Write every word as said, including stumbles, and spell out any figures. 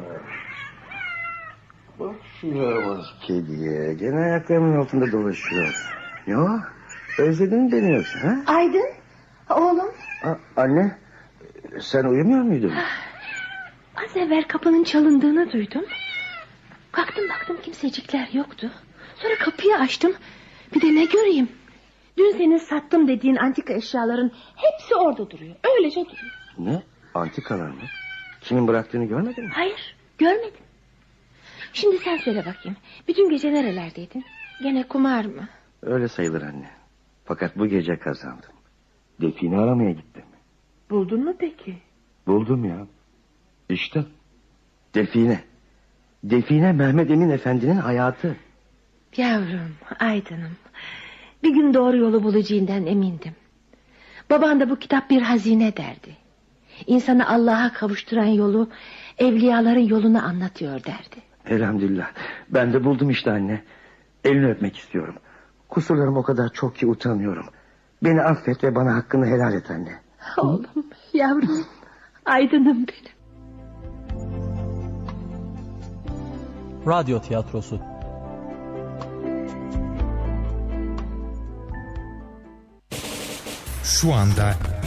Bak şu yaramaz kediye. Gene ayaklarımın altında dolaşıyor. Ne o? Özledin mi beni yoksa? Ha? Aydın, oğlum. A- anne, sen uyumuyor muydun? Az evvel kapının çalındığını duydum. Kalktım baktım kimsecikler yoktu. Sonra kapıyı açtım. Bir de ne göreyim? Dün senin sattım dediğin antika eşyaların hepsi orada duruyor. Öylece duruyor. Ne? Antikalar mı? Kimin bıraktığını görmedin mi? Hayır, görmedim. Şimdi sen söyle bakayım. Bütün gece nerelerdeydin? Gene kumar mı? Öyle sayılır anne. Fakat bu gece kazandım. Define aramaya gittim. Buldun mu peki? Buldum ya. İşte. Define. Define Mehmet Emin Efendi'nin hayatı. Yavrum, Aydın'ım. Bir gün doğru yolu bulacağından emindim. Baban da bu kitap bir hazine derdi. İnsanı Allah'a kavuşturan yolu, evliyaların yolunu anlatıyor derdi. Elhamdülillah. Ben de buldum işte anne. Elini öpmek istiyorum. Kusurlarım o kadar çok ki utanıyorum. Beni affet ve bana hakkını helal et anne. Oğlum, yavrum, Aydın'ım benim. Radyo tiyatrosu. Şu anda